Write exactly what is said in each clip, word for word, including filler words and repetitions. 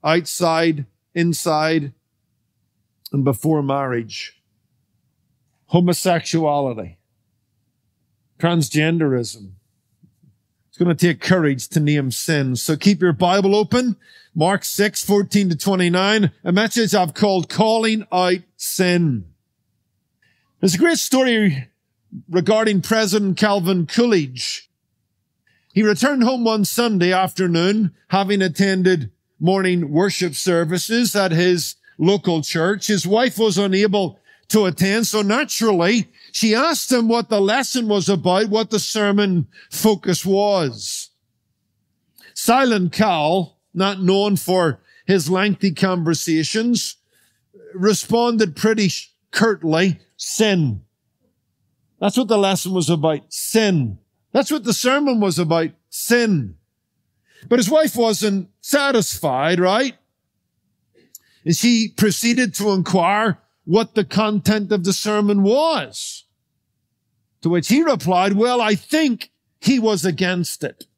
outside, inside, and before marriage. Homosexuality, transgenderism. It's going to take courage to name sin. So keep your Bible open. Mark six, fourteen to twenty-nine, a message I've called Calling Out Sin. There's a great story regarding President Calvin Coolidge. He returned home one Sunday afternoon, having attended morning worship services at his local church. His wife was unable to attend, so naturally, she asked him what the lesson was about, what the sermon focus was. Silent Cal, not known for his lengthy conversations, responded pretty curtly, sin. That's what the lesson was about, sin. That's what the sermon was about, sin. But his wife wasn't satisfied, right? And she proceeded to inquire what the content of the sermon was. To which he replied, well, I think he was against it.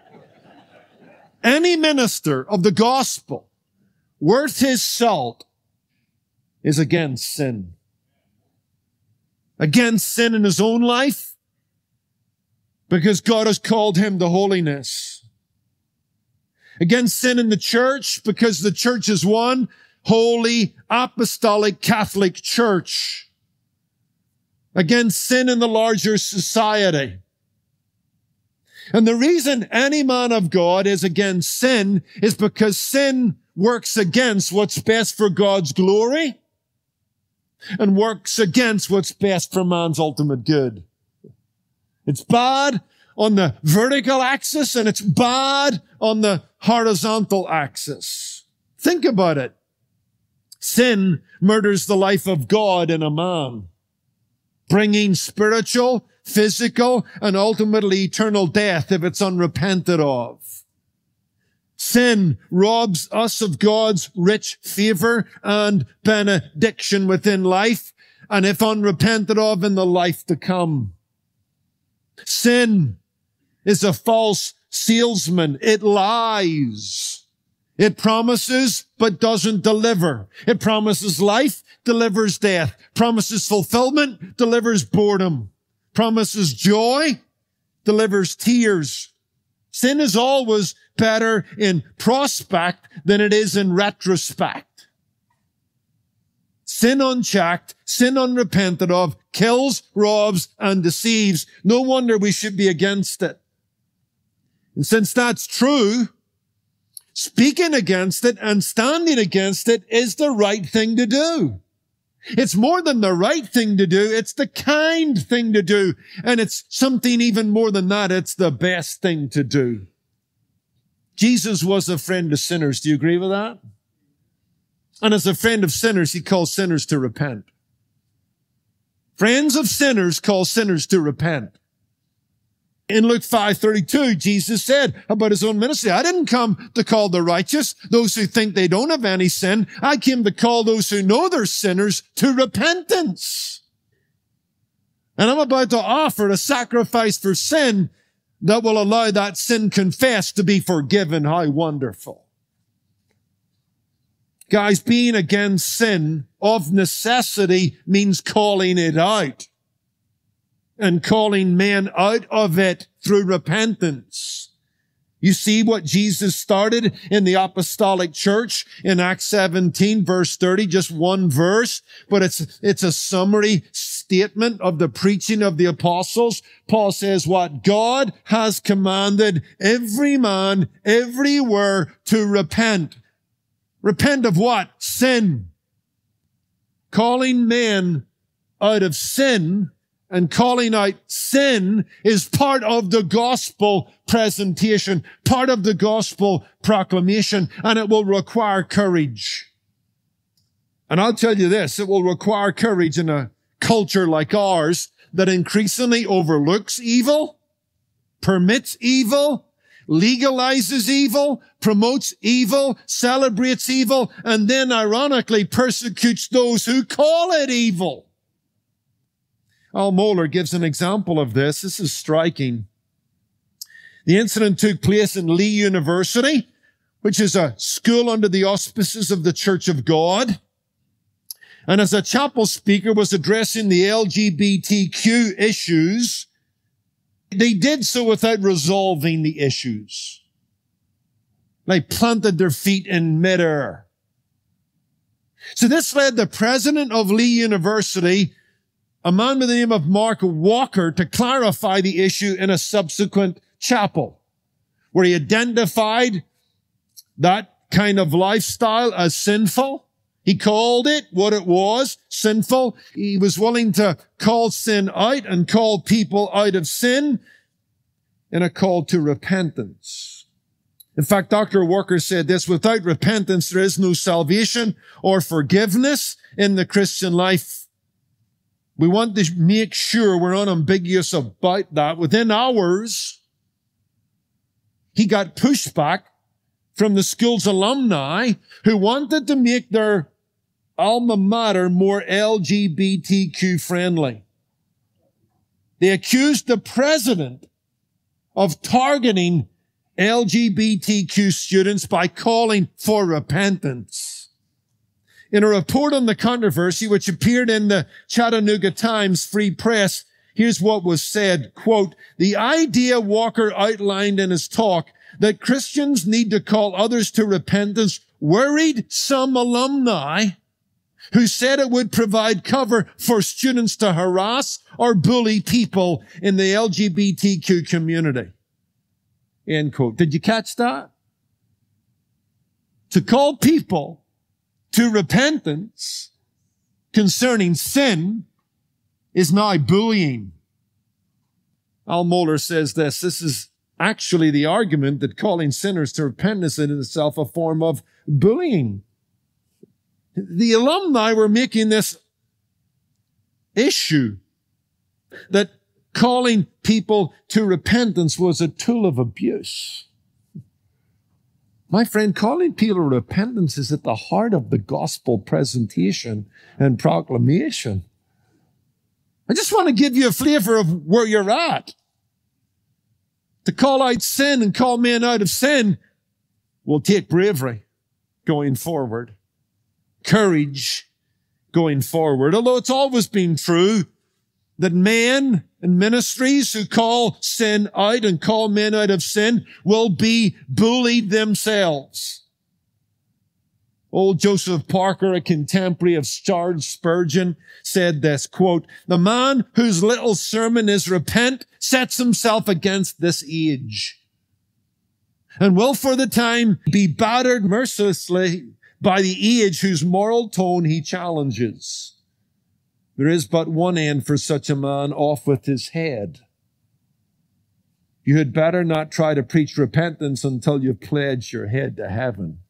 Any minister of the gospel worth his salt is against sin. Against sin in his own life because God has called him to holiness. Against sin in the church because the church is one holy, apostolic, Catholic church. Against sin in the larger society. And the reason any man of God is against sin is because sin works against what's best for God's glory and works against what's best for man's ultimate good. It's bad on the vertical axis and it's bad on the horizontal axis. Think about it. Sin murders the life of God in a man, bringing spiritual, physical, and ultimately eternal death if it's unrepented of. Sin robs us of God's rich favor and benediction within life, and if unrepented of, in the life to come. Sin is a false salesman. It lies. It promises, but doesn't deliver. It promises life, delivers death. Promises fulfillment, delivers boredom. Promises joy, delivers tears. Sin is always better in prospect than it is in retrospect. Sin unchecked, sin unrepented of, kills, robs, and deceives. No wonder we should be against it. And since that's true, speaking against it and standing against it is the right thing to do. It's more than the right thing to do. It's the kind thing to do. And it's something even more than that. It's the best thing to do. Jesus was a friend of sinners. Do you agree with that? And as a friend of sinners, he calls sinners to repent. Friends of sinners call sinners to repent. In Luke five thirty-two, Jesus said about his own ministry, I didn't come to call the righteous, those who think they don't have any sin. I came to call those who know they're sinners to repentance. And I'm about to offer a sacrifice for sin that will allow that sin confessed to be forgiven. How wonderful. Guys, being against sin of necessity means calling it out. And calling men out of it through repentance. You see what Jesus started in the apostolic church in Acts seventeen, verse thirty, just one verse, but it's, it's a summary statement of the preaching of the apostles. Paul says what? God has commanded every man everywhere to repent. Repent of what? Sin. Calling men out of sin and calling out sin is part of the gospel presentation, part of the gospel proclamation, and it will require courage. And I'll tell you this, it will require courage in a culture like ours that increasingly overlooks evil, permits evil, legalizes evil, promotes evil, celebrates evil, and then ironically persecutes those who call it evil. Al Mohler gives an example of this. This is striking. The incident took place in Lee University, which is a school under the auspices of the Church of God. And as a chapel speaker was addressing the L G B T Q issues, they did so without resolving the issues. They planted their feet in midair. So this led the president of Lee University, a man by the name of Mark Walker, to clarify the issue in a subsequent chapel, where he identified that kind of lifestyle as sinful. He called it what it was, sinful. He was willing to call sin out and call people out of sin in a call to repentance. In fact, Doctor Walker said this: without repentance, there is no salvation or forgiveness in the Christian life. We want to make sure we're unambiguous about that. Within hours, he got pushback from the school's alumni who wanted to make their alma mater more L G B T Q friendly. They accused the president of targeting L G B T Q students by calling for repentance. In a report on the controversy, which appeared in the Chattanooga Times Free Press, here's what was said, quote, "The idea Walker outlined in his talk that Christians need to call others to repentance worried some alumni who said it would provide cover for students to harass or bully people in the L G B T Q community." End quote. Did you catch that? To call people to repentance concerning sin is now bullying. Al Mohler says this: this is actually the argument that calling sinners to repentance is in itself a form of bullying. The alumni were making this issue that calling people to repentance was a tool of abuse. My friend, calling people to repentance is at the heart of the gospel presentation and proclamation. I just want to give you a flavor of where you're at. To call out sin and call men out of sin will take bravery going forward, courage going forward. Although it's always been true that men and ministries who call sin out and call men out of sin will be bullied themselves. Old Joseph Parker, a contemporary of Charles Spurgeon, said this, quote, "The man whose little sermon is repent sets himself against this age and will for the time be battered mercilessly by the age whose moral tone he challenges. There is but one end for such a man, off with his head. You had better not try to preach repentance until you've pledged your head to heaven."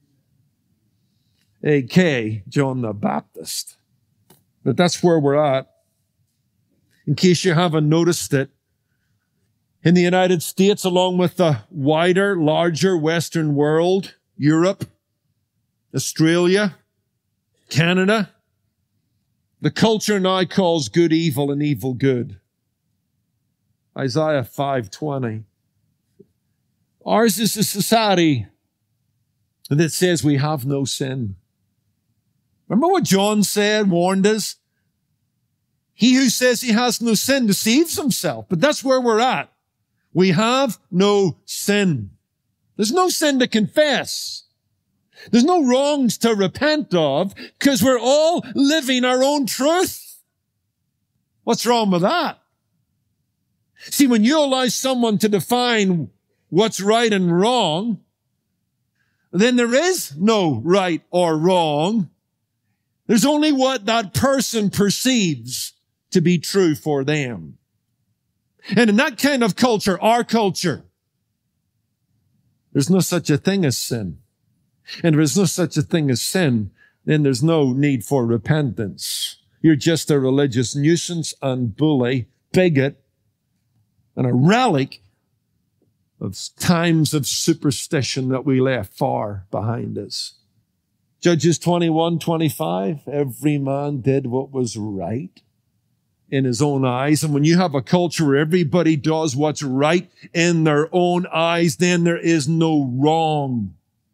A K John the Baptist. But that's where we're at. In case you haven't noticed it, in the United States, along with the wider, larger Western world, Europe, Australia, Canada, the culture now calls good evil and evil good. Isaiah five twenty. Ours is a society that says we have no sin. Remember what John said, warned us? He who says he has no sin deceives himself. But that's where we're at. We have no sin. There's no sin to confess. There's no wrongs to repent of because we're all living our own truth. What's wrong with that? See, when you allow someone to define what's right and wrong, then there is no right or wrong. There's only what that person perceives to be true for them. And in that kind of culture, our culture, there's no such a thing as sin. And if there's no such a thing as sin, then there's no need for repentance. You're just a religious nuisance and bully, bigot, and a relic of times of superstition that we left far behind us. Judges twenty-one twenty-five, every man did what was right in his own eyes. And when you have a culture where everybody does what's right in their own eyes, then there is no wrong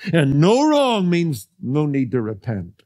And no wrong means no need to repent.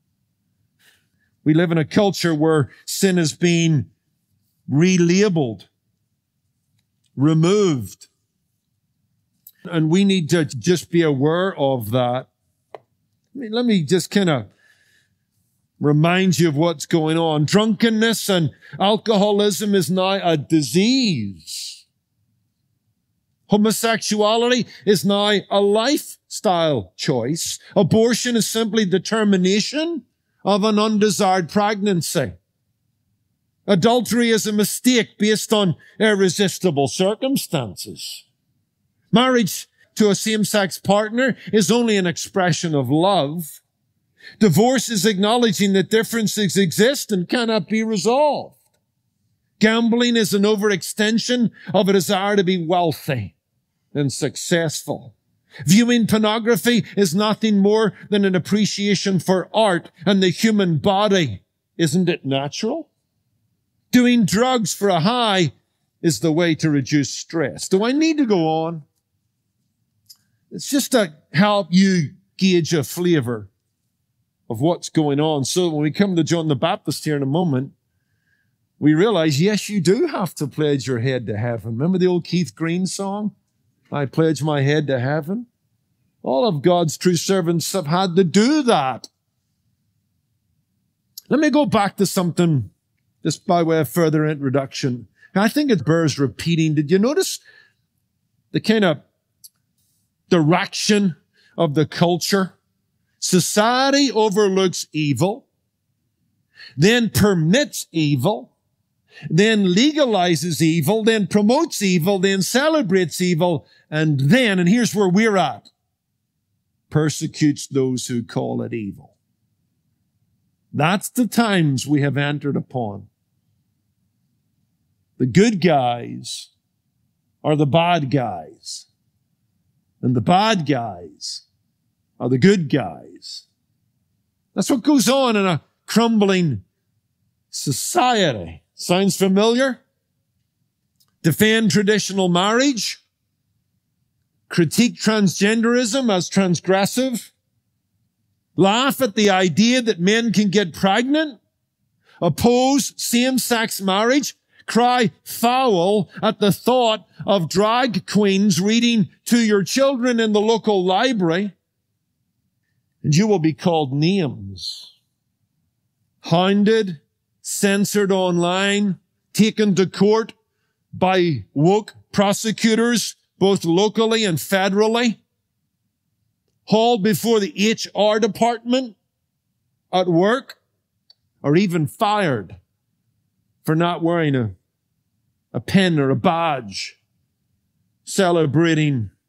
We live in a culture where sin is being relabeled, removed. And we need to just be aware of that. I mean, let me just kind of remind you of what's going on. Drunkenness and alcoholism is now a disease. Homosexuality is now a lifestyle choice. Abortion is simply the termination of an undesired pregnancy. Adultery is a mistake based on irresistible circumstances. Marriage to a same-sex partner is only an expression of love. Divorce is acknowledging that differences exist and cannot be resolved. Gambling is an overextension of a desire to be wealthy and successful. Viewing pornography is nothing more than an appreciation for art and the human body. Isn't it natural? Doing drugs for a high is the way to reduce stress. Do I need to go on? It's just to help you gauge a flavor of what's going on. So when we come to John the Baptist here in a moment, we realize, yes, you do have to pledge your head to heaven. Remember the old Keith Green song? I pledge my head to heaven. All of God's true servants have had to do that. Let me go back to something just by way of further introduction. I think it bears repeating. Did you notice the kind of direction of the culture? Society overlooks evil, then permits evil, then legalizes evil, then promotes evil, then celebrates evil, and then, and here's where we're at, persecutes those who call it evil. That's the times we have entered upon. The good guys are the bad guys, and the bad guys are the good guys. That's what goes on in a crumbling society. Sounds familiar? Defend traditional marriage, critique transgenderism as transgressive, laugh at the idea that men can get pregnant, oppose same-sex marriage, cry foul at the thought of drag queens reading to your children in the local library, and you will be called names. Hounded, censored online, taken to court by woke prosecutors, both locally and federally, hauled before the H R department at work, or even fired for not wearing a, a pin or a badge, celebrating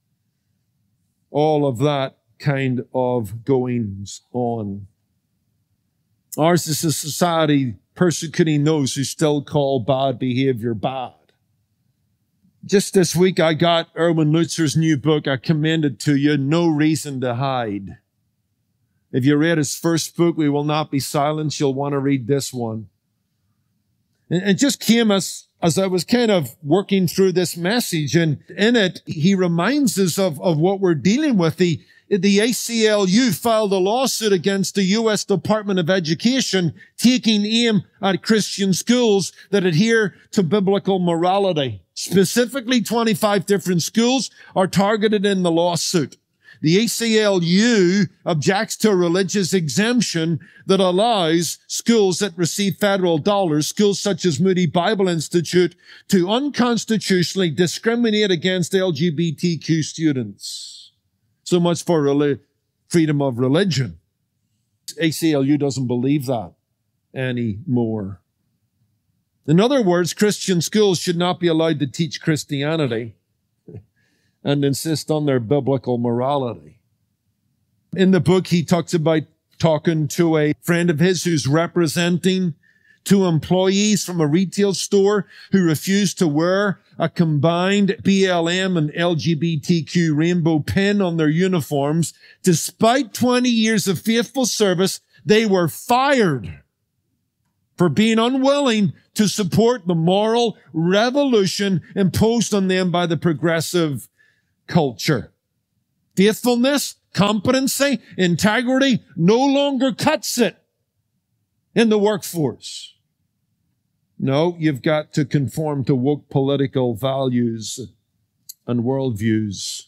all of that kind of goings on. Ours is a society persecuting those who still call bad behavior bad. Just this week, I got Erwin Lutzer's new book. I commend it to you, No Reason to Hide. If you read his first book, We Will Not Be Silenced, you'll want to read this one. And it just came as, as I was kind of working through this message, and in it, he reminds us of, of what we're dealing with. The The A C L U filed a lawsuit against the U S Department of Education, taking aim at Christian schools that adhere to biblical morality. Specifically, twenty-five different schools are targeted in the lawsuit. The A C L U objects to a religious exemption that allows schools that receive federal dollars, schools such as Moody Bible Institute, to unconstitutionally discriminate against L G B T Q students. So much for rel- freedom of religion. A C L U doesn't believe that anymore. In other words, Christian schools should not be allowed to teach Christianity and insist on their biblical morality. In the book, he talks about talking to a friend of his who's representing two employees from a retail store who refused to wear a combined B L M and L G B T Q rainbow pin on their uniforms. Despite twenty years of faithful service, they were fired for being unwilling to support the moral revolution imposed on them by the progressive culture. faithfulness, competency, integrity no longer cuts it in the workforce. No, you've got to conform to woke political values and worldviews.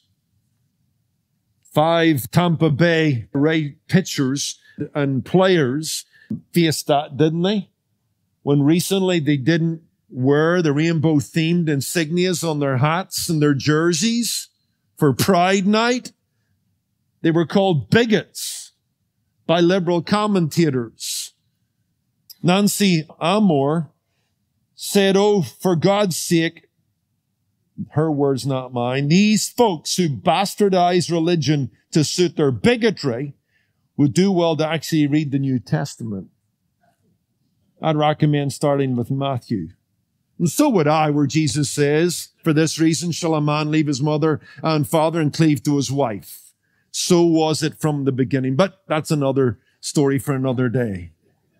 Five Tampa Bay Ray pitchers and players faced that, didn't they? When recently they didn't wear the rainbow-themed insignias on their hats and their jerseys for Pride Night. They were called bigots by liberal commentators. Nancy Amor said, oh, for God's sake, her words, not mine, these folks who bastardize religion to suit their bigotry would do well to actually read the New Testament. I'd recommend starting with Matthew. And so would I, where Jesus says, for this reason shall a man leave his mother and father and cleave to his wife. So was it from the beginning. But that's another story for another day.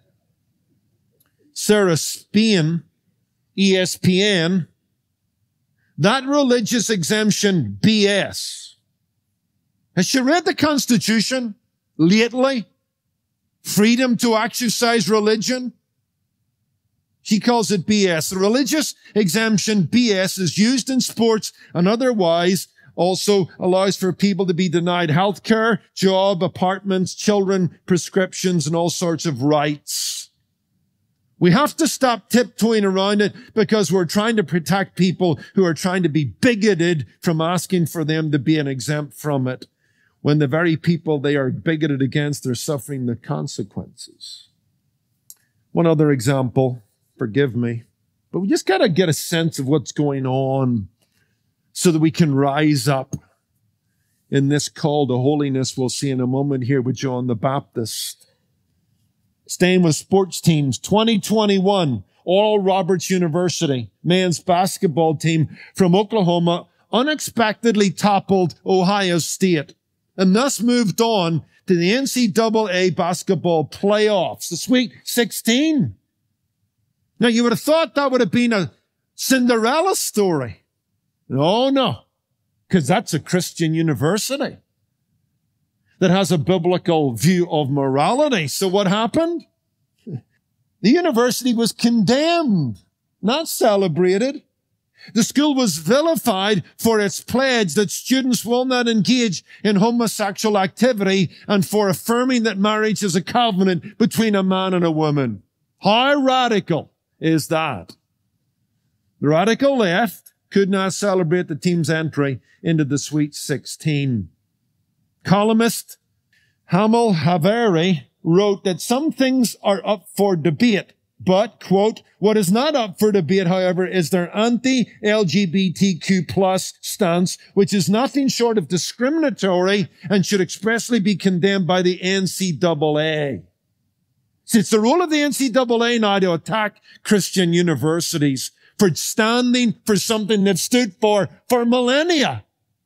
Sarah Spain, E S P N, that religious exemption B S. Has she read the Constitution lately? Freedom to exercise religion? She calls it B S. The religious exemption B S is used in sports and otherwise also allows for people to be denied health care, job, apartments, children, prescriptions, and all sorts of rights. We have to stop tiptoeing around it because we're trying to protect people who are trying to be bigoted from asking for them to be an exempt from it, when the very people they are bigoted against are suffering the consequences. One other example, forgive me, but we just got to get a sense of what's going on so that we can rise up in this call to holiness we'll see in a moment here with John the Baptist. Staying with sports teams, twenty twenty-one, Oral Roberts University men's basketball team from Oklahoma unexpectedly toppled Ohio State and thus moved on to the N C double A basketball playoffs, the Sweet sixteen. Now, you would have thought that would have been a Cinderella story. No, no, because that's a Christian university that has a biblical view of morality. So what happened? The university was condemned, not celebrated. The school was vilified for its pledge that students will not engage in homosexual activity and for affirming that marriage is a covenant between a man and a woman. How radical is that? The radical left could not celebrate the team's entry into the Sweet sixteen. Columnist Hamel Haveri wrote that some things are up for debate, but, quote, what is not up for debate, however, is their anti-L G B T Q plus stance, which is nothing short of discriminatory and should expressly be condemned by the N C double A. See, it's the role of the N C double A now to attack Christian universities for standing for something they've stood for for millennia.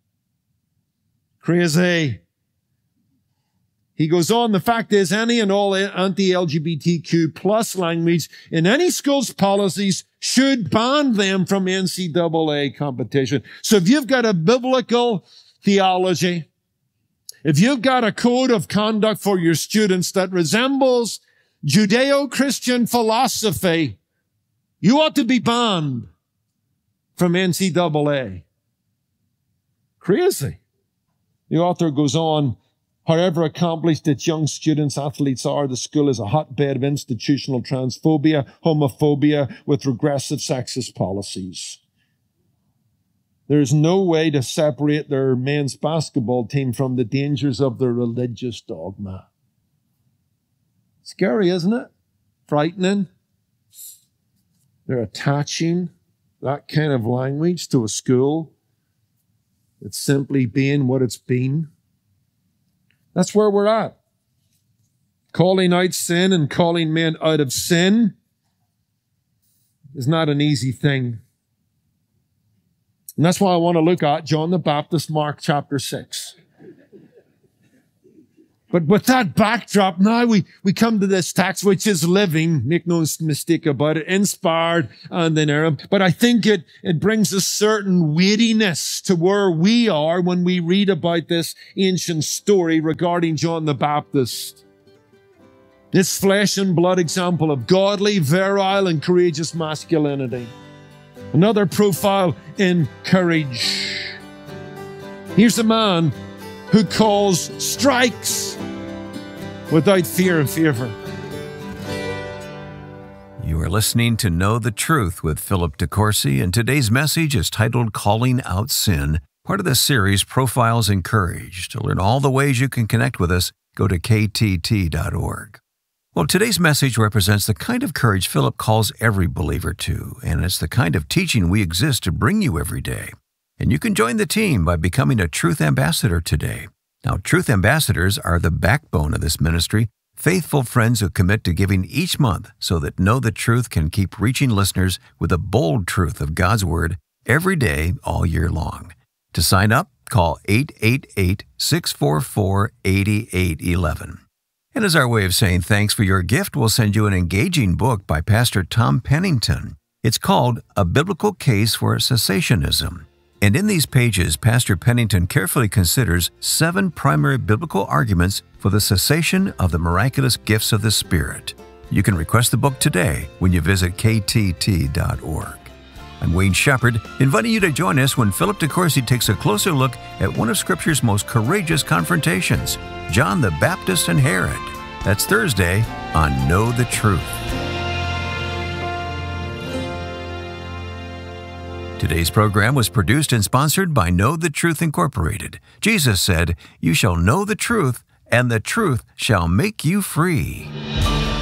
Crazy. He goes on, the fact is any and all anti-L G B T Q plus language in any school's policies should ban them from N C double A competition. So if you've got a biblical theology, if you've got a code of conduct for your students that resembles Judeo-Christian philosophy, you ought to be banned from N C double A. Crazy. The author goes on, however accomplished its young students, athletes are, the school is a hotbed of institutional transphobia, homophobia, with regressive sexist policies. There is no way to separate their men's basketball team from the dangers of their religious dogma. Scary, isn't it? Frightening. They're attaching that kind of language to a school. It's simply being what it's been. That's where we're at. Calling out sin and calling men out of sin is not an easy thing. And that's why I want to look at John the Baptist, Mark chapter six. But with that backdrop, now we, we come to this text, which is living, make no mistake about it, inspired and inerrant. But I think it, it brings a certain weightiness to where we are when we read about this ancient story regarding John the Baptist. This flesh and blood example of godly, virile, and courageous masculinity. Another profile in courage. Here's a man who calls strikes without fear and favor. You are listening to Know the Truth with Philip DeCourcy, and today's message is titled Calling Out Sin, part of the series Profiles in Courage. To learn all the ways you can connect with us, go to K T T dot org. Well, today's message represents the kind of courage Philip calls every believer to, and it's the kind of teaching we exist to bring you every day. And you can join the team by becoming a Truth Ambassador today. Now, Truth Ambassadors are the backbone of this ministry, faithful friends who commit to giving each month so that Know the Truth can keep reaching listeners with the bold truth of God's Word every day, all year long. To sign up, call eight eight eight, six four four, eight eight one one. And as our way of saying thanks for your gift, we'll send you an engaging book by Pastor Tom Pennington. It's called A Biblical Case for Cessationism. And in these pages, Pastor Pennington carefully considers seven primary biblical arguments for the cessation of the miraculous gifts of the Spirit. You can request the book today when you visit K T T dot org. I'm Wayne Shepherd, inviting you to join us when Philip DeCourcy takes a closer look at one of Scripture's most courageous confrontations, John the Baptist and Herod. That's Thursday on Know the Truth. Today's program was produced and sponsored by Know the Truth Incorporated. Jesus said, "You shall know the truth, and the truth shall make you free."